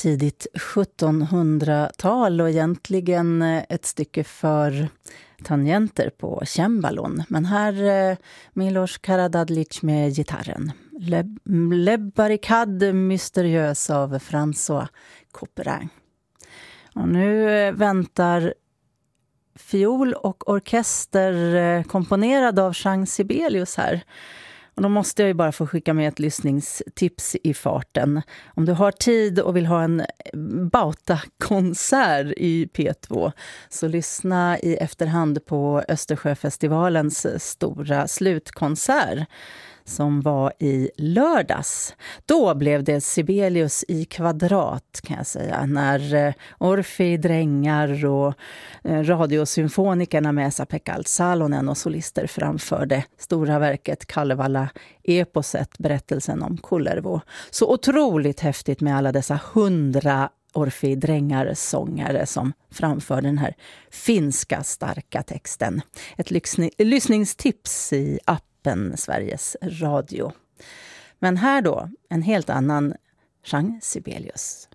tidigt 1700-tal och egentligen ett stycke för tangenter på cembalon. Men här Milos Karadadlic med gitarren. Le Barricade Mystérieuse av François Couperin. Och nu väntar fiol och orkester komponerad av Jean Sibelius här. Och då måste jag ju bara få skicka med ett lyssningstips i farten. Om du har tid och vill ha en Bauta-konsert i P2 så lyssna i efterhand på Östersjöfestivalens stora slutkonsert som var i lördags. Då blev det Sibelius i kvadrat kan jag säga, när Orfei Drängar och radiosymfonikerna med Esa-Pekka Salonen och solister framförde stora verket Kalevala eposet, berättelsen om Kullervo. Så otroligt häftigt med alla dessa 100 Orfei Drängar-sångare som framför den här finska starka texten. Ett lyssningstips i appen Sveriges Radio. Men här då, en helt annan Jean Sibelius.